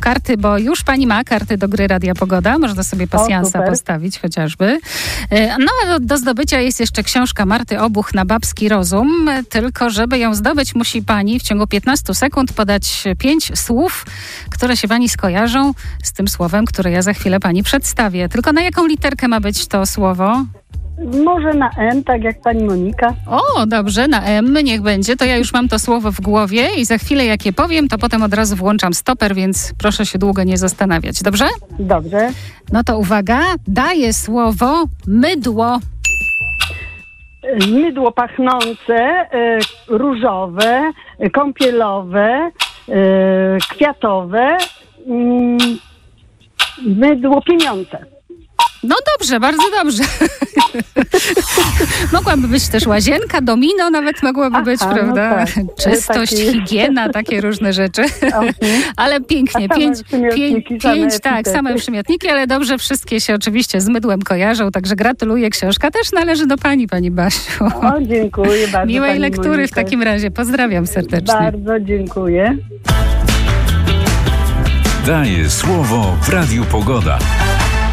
karty, bo już pani ma karty do gry Radia Pogoda. Można sobie pasjansa postawić chociażby. No a do zdobycia jest jeszcze książka Marty Obuch na babski rozum. Tylko żeby ją zdobyć, musi pani w ciągu 15 sekund podać 5 słów, które się pani skojarzą z tym słowem, które ja za chwilę pani przedstawię. Tylko na jaką literkę ma być to słowo? Może na M, tak jak pani Monika. O, dobrze, na M, niech będzie. To ja już mam to słowo w głowie i za chwilę jak je powiem, to potem od razu włączam stoper, więc proszę się długo nie zastanawiać. Dobrze? Dobrze. No to uwaga, daję słowo mydło. Mydło pachnące, różowe, kąpielowe, kwiatowe, mydło pieniądze. No dobrze, bardzo dobrze. Mogłaby być też łazienka, domino nawet mogłaby być, prawda? No tak. Czystość, higiena, takie różne rzeczy. Ale pięknie. Same przymiotniki, ale dobrze, wszystkie się oczywiście z mydłem kojarzą, także gratuluję. Książka też należy do pani Basiu. O, dziękuję bardzo. Miłej lektury Moniko. w takim razie. Pozdrawiam serdecznie. Bardzo dziękuję. Daję słowo w Radiu Pogoda.